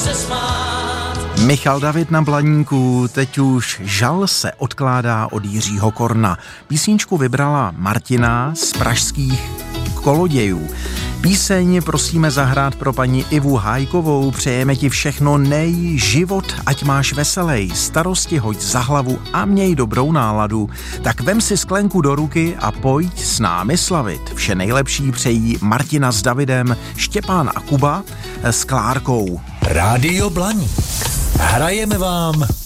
se smát. Michal David na Blaníku, teď už Žal se odkládá od Jiřího Korna. Písničku vybrala Martina z pražských Kolodějů. Píseň prosíme zahrát pro paní Ivu Hájkovou, přejeme ti všechno život, ať máš veselej, starosti hoď za hlavu a měj dobrou náladu. Tak vem si sklenku do ruky a pojď s námi slavit. Vše nejlepší přejí Martina s Davidem, Štěpán a Kuba s Klárkou. Rádio Blaník. Hrajeme vám